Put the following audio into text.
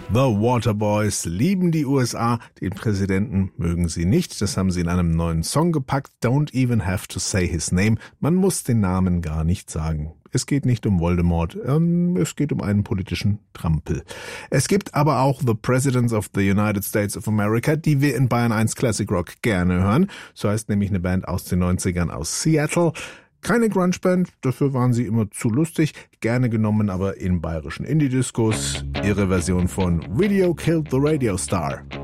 The Waterboys lieben die USA, den Präsidenten mögen sie nicht. Das haben sie in einem neuen Song gepackt. Don't even have to say his name. Man muss den Namen gar nicht sagen. Es geht nicht um Voldemort, es geht um einen politischen Trampel. Es gibt aber auch The Presidents of the United States of America, die wir in Bayern 1 Classic Rock gerne hören. So heißt nämlich eine Band aus den 90ern aus Seattle. Keine Grunge-Band, dafür waren sie immer zu lustig, gerne genommen aber in bayerischen Indie-Discos. Ihre Version von Video Killed the Radio Star.